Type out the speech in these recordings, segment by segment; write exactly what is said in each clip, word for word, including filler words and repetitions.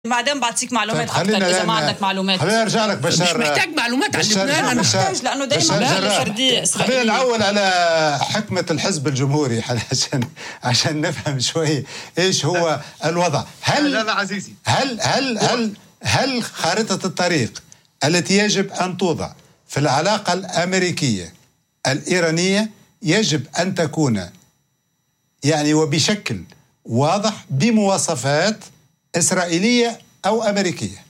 بعدين بعطيك معلومات طيب اكثر اذا ما عندك معلومات. خلينا ارجع لك بشار. مش محتاج معلومات عن لبنان، انا محتاج لانه دائما فرديه اسرائيليه. خلينا نعول على حكمه الحزب الجمهوري عشان عشان نفهم شوي ايش هو الوضع. هل لا لا عزيزي هل هل هل هل خارطه الطريق التي يجب ان توضع في العلاقه الامريكيه الايرانيه يجب ان تكون يعني وبشكل واضح بمواصفات إسرائيلية أو أمريكية؟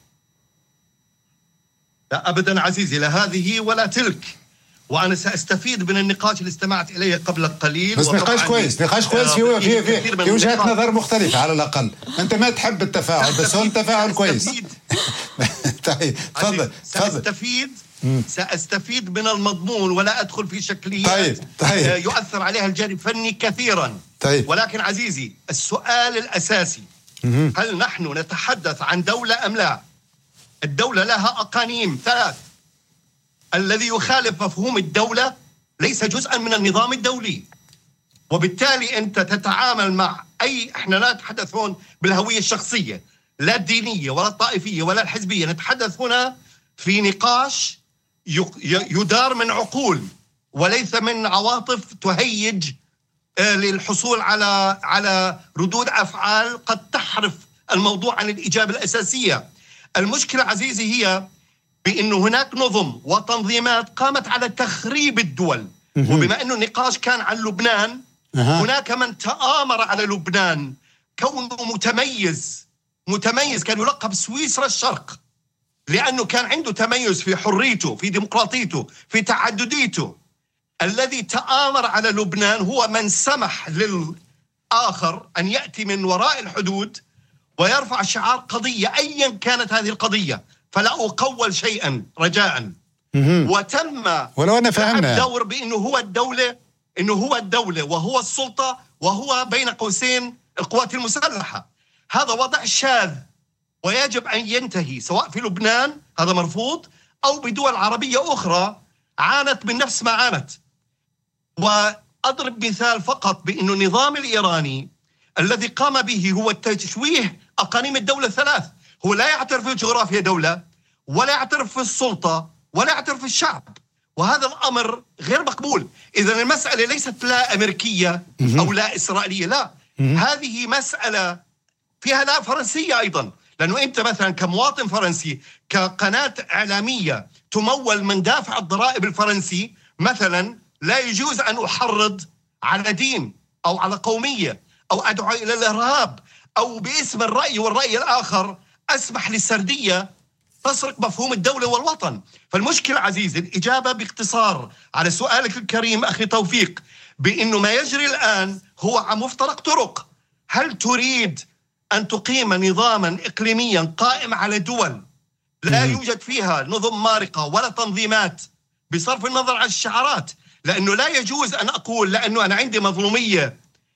لا أبدا عزيزي، لا هذه ولا تلك، وأنا سأستفيد من النقاش اللي استمعت إليه قبل قليل. بس نقاش كويس، نقاش كويس في في في, في وجهات نظر مختلفة على الأقل. أنت ما تحب التفاعل بس هو التفاعل كويس. طيب تفضل. سأستفيد سأستفيد من المضمون ولا أدخل في شكليات طيب. طيب. يؤثر عليها الجانب الفني كثيرا. طيب. ولكن عزيزي السؤال الأساسي، هل نحن نتحدث عن دولة أم لا؟ الدولة لها أقانيم ثلاث. الذي يخالف مفهوم الدولة ليس جزءا من النظام الدولي، وبالتالي أنت تتعامل مع أي، احنا لا نتحدث هون بالهوية الشخصية لا الدينية ولا الطائفية ولا الحزبية، نتحدث هنا في نقاش يدار من عقول وليس من عواطف تهيج للحصول على على ردود أفعال قد تحرف الموضوع عن الإجابة الأساسية. المشكلة عزيزي هي بأنه هناك نظم وتنظيمات قامت على تخريب الدول، وبما أنه النقاش كان عن لبنان هناك من تآمر على لبنان كونه متميز متميز كان يلقب سويسرا الشرق، لأنه كان عنده تميز في حريته، في ديمقراطيته، في تعدديته. الذي تآمر على لبنان هو من سمح للآخر أن يأتي من وراء الحدود ويرفع شعار قضية أيا كانت هذه القضية، فلا أقول شيئا رجاء. وتم ولو أنا فهمنا الدور بأنه هو الدولة، إنه هو الدولة وهو السلطة وهو بين قوسين القوات المسلحة. هذا وضع شاذ ويجب أن ينتهي، سواء في لبنان هذا مرفوض أو بدول عربية أخرى عانت من نفس ما عانت. وأضرب مثال فقط بأنه النظام الإيراني الذي قام به هو تشويه أقانيم الدولة الثلاث. هو لا يعترف بالجغرافيا دولة، ولا يعترف في السلطة، ولا يعترف في الشعب، وهذا الأمر غير مقبول. إذن المسألة ليست لا أمريكية أو لا إسرائيلية، لا، هذه مسألة فيها لا فرنسية أيضا، لأنه أنت مثلا كمواطن فرنسي كقناة إعلامية تمول من دافع الضرائب الفرنسي مثلا، لا يجوز أن أحرض على دين أو على قومية أو أدعو إلى الإرهاب أو باسم الرأي والرأي الآخر أسمح للسردية تسرق مفهوم الدولة والوطن. فالمشكلة عزيزي الإجابة باختصار على سؤالك الكريم أخي توفيق بأنه ما يجري الآن هو عن مفترق طرق. هل تريد أن تقيم نظاما إقليميا قائم على دول لا يوجد فيها نظم مارقة ولا تنظيمات بصرف النظر عن الشعارات؟ لأنه لا يجوز أن أقول لأنه أنا عندي مظلومية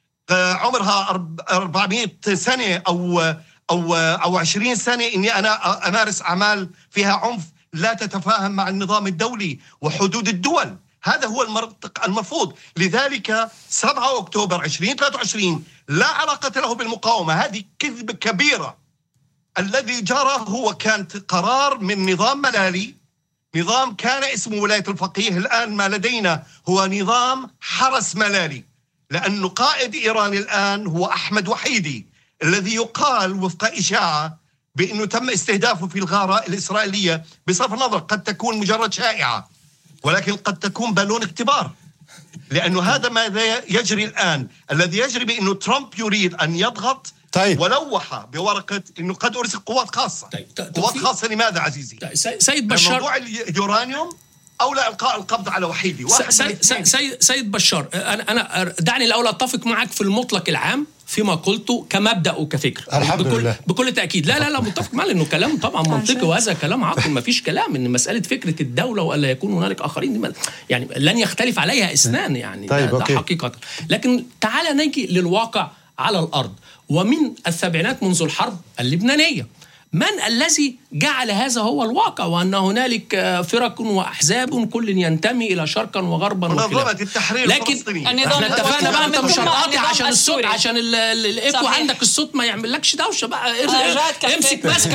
عمرها أربعمائة سنة أو أو أو عشرين سنة إني أنا أمارس أعمال فيها عنف لا تتفاهم مع النظام الدولي وحدود الدول. هذا هو المرفوض. لذلك سبعة أكتوبر ألفين وثلاثة وعشرين لا علاقة له بالمقاومة، هذه كذبة كبيرة. الذي جرى هو كان قرار من نظام ملالي، نظام كان اسمه ولاية الفقيه، الآن ما لدينا هو نظام حرس ملالي، لأنه قائد إيراني الآن هو أحمد وحيدي الذي يقال وفق إشاعة بأنه تم استهدافه في الغارة الإسرائيلية، بصرف النظر قد تكون مجرد شائعة ولكن قد تكون بالون اختبار، لأنه هذا ماذا يجري الآن. الذي يجري بأنه ترامب يريد أن يضغط. طيب. ولوح بورقة أنه قد أرسل قوات خاصة. طيب. قوات خاصة لماذا عزيزي؟ طيب. سيد بشار، موضوع اليورانيوم أو لا إلقاء القبض على وحيدي. واحد سيد, سيد, سيد بشار، أنا أنا دعني الأول أتفق معك في المطلق العام فيما قلته كمبدأ وكفكر بكل, لله. بكل تأكيد. لا لا لا متفق معه لأنه كلام طبعا منطقي وهذا كلام عاقل، ما فيش كلام إن مسألة فكرة الدولة وألا يكون هنالك آخرين يعني لن يختلف عليها اثنان يعني. طيب ده, ده حقيقة. لكن تعال نجي للواقع على الأرض. ومن السبعينات منذ الحرب اللبنانية من الذي جعل هذا هو الواقع، وأن هنالك فرق وأحزاب كل ينتمي إلى شرقا وغربا منظمة التحرير لكن الفلسطينية. احنا اتفقنا بقى انت مش هتقاطع عشان الصوت، عشان الايكو عندك الصوت ما يعملكش دوشه بقى. امسك ماسك